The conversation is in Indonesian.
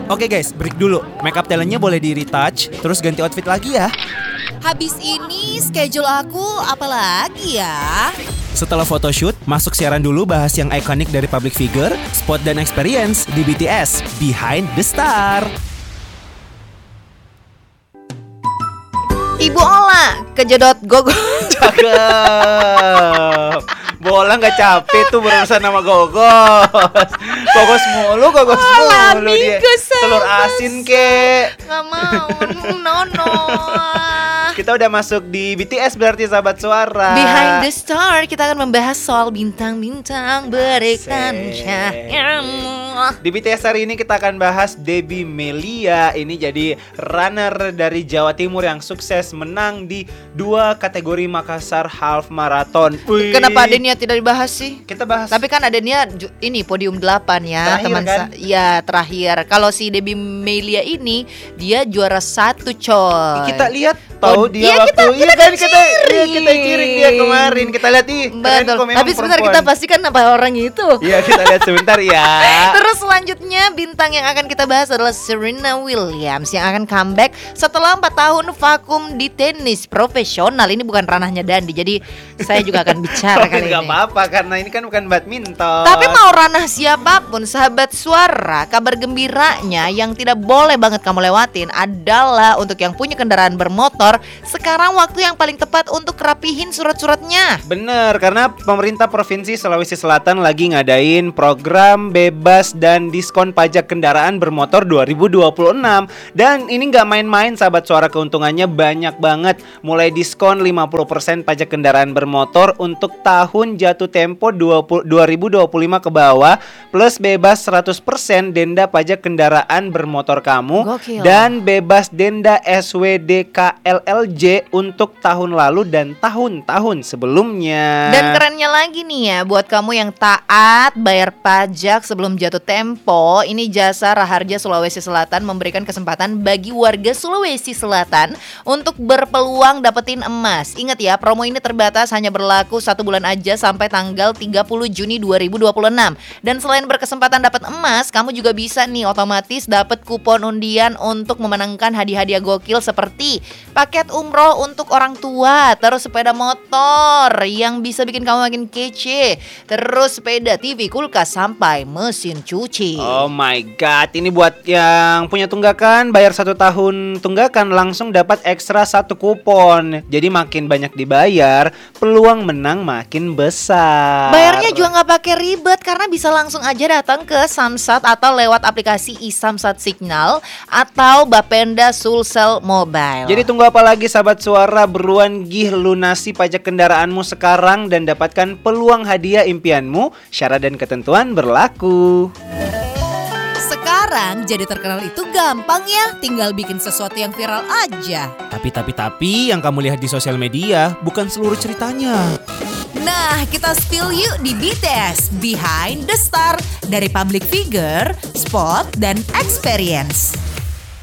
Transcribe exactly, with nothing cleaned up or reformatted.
Oke guys, break dulu. Makeup talentnya boleh di retouch, terus ganti outfit lagi ya. Habis ini schedule aku apa lagi ya? Setelah photoshoot, masuk siaran dulu bahas yang ikonik dari public figure, spot dan experience di B T S, Behind the Star. Ibu Ola, kejedot gogo. Cakep. Bola nggak capek tuh berurusan sama gogos. Gogos mulu, gogos mulu dia. Telur asin kek. Gak mau, no no. Kita udah masuk di B T S berarti sahabat suara. Behind the Star, kita akan membahas soal bintang-bintang berkancah. Di B T S hari ini kita akan bahas Debbie Melia. Ini jadi runner dari Jawa Timur yang sukses menang di dua kategori Makassar Half Marathon. Wih. Kenapa Adenia tidak dibahas sih? Kita bahas. Tapi kan Adenia ju- ini podium delapan ya, Terakhir, teman kan? sa- ya terakhir. Kalau si Debbie Melia ini dia juara satu coy. Kita lihat tahu Oh, dia iya, waktu kita- iya kita kan kan kita iya, ciring. kita ciring dia kemarin. Kita lihat ih. keren Betul. kok memang Tapi sebentar perempuan. kita pastikan apa orang itu. Iya, kita lihat sebentar ya. Terus selanjutnya bintang yang akan kita bahas adalah Serena Williams yang akan comeback setelah empat tahun vakum di tenis profesional. Ini bukan ranahnya Dandi, jadi saya juga akan bicara kali Gak ini. apa-apa karena ini kan bukan badminton. Tapi mau ranah siapapun, sahabat suara, kabar gembiranya yang tidak boleh banget kamu lewatin adalah untuk yang punya kendaraan bermotor, sekarang waktu yang paling tepat untuk rapihin surat-suratnya. Bener, karena pemerintah Provinsi Sulawesi Selatan lagi ngadain program bebas dan diskon pajak kendaraan bermotor dua ribu dua puluh enam. Dan ini gak main-main sahabat suara, keuntungannya banyak banget. Mulai diskon lima puluh persen pajak kendaraan bermotor untuk tahun jatuh tempo dua ribu dua puluh lima ke bawah, plus bebas seratus persen denda pajak kendaraan bermotor kamu. Gokil. Dan bebas denda S W D K L L J untuk tahun lalu dan tahun-tahun sebelumnya. Dan kerennya lagi nih ya, buat kamu yang taat bayar pajak sebelum jatuh tempo, ini jasa Raharja Sulawesi Selatan memberikan kesempatan bagi warga Sulawesi Selatan untuk berpeluang dapetin emas. Ingat ya, promo ini terbatas, hanya berlaku satu bulan aja sampai tanggal tiga puluh Juni dua ribu dua puluh enam. Dan selain berkesempatan dapat emas, kamu juga bisa nih otomatis dapat kupon undian untuk memenangkan hadiah-hadiah gokil seperti paket umroh untuk orang tua, terus sepeda motor yang bisa bikin kamu makin kece, terus sepeda, T V, kulkas, sampai mesin cuci. Oh my god, ini buat yang punya tunggakan, bayar satu tahun tunggakan langsung dapat ekstra satu kupon. Jadi makin banyak dibayar, peluang menang makin besar. Bayarnya juga nggak pakai ribet karena bisa langsung aja datang ke Samsat atau lewat aplikasi iSamsat Signal atau Bapenda Sulsel Mobile. Jadi tunggu apa lagi sahabat suara, beruan gih lunasi pajak kendaraanmu sekarang dan dapatkan peluang hadiah impianmu. Syarat dan ketentuan berlaku. Sekarang jadi terkenal itu gampang ya, tinggal bikin sesuatu yang viral aja. Tapi tapi tapi yang kamu lihat di sosial media bukan seluruh ceritanya. Nah, kita spill yuk di B T S, Behind the Star, dari public figure, spot, dan experience.